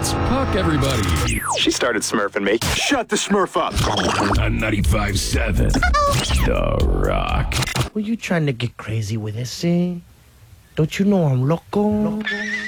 Let's puck everybody. She started smurfing me. Shut the smurf up. On 95.7 The Rock. Were you trying to get crazy with this, eh? Don't you know I'm loco?